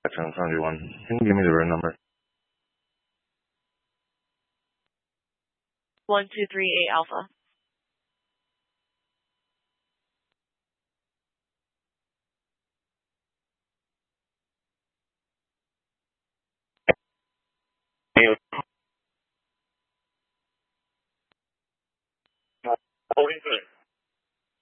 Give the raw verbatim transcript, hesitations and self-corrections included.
Section seventy-one. Can you give me the room number? one two three eight Alpha. Hey,